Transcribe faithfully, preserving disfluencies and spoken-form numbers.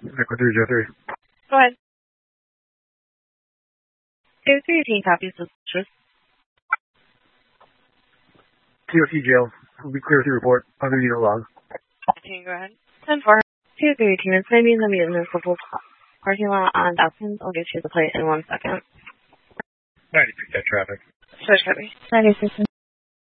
Echo three zero three. Go ahead. two three, can you copy this? T O C jail. Will be clear with your report. Other unit log. Can you go ahead? ten four. two three, can you send me the municipal parking lot on Dawkins? I'll get you the plate in one second. ninety-six that traffic. Switch copy. ninety-six.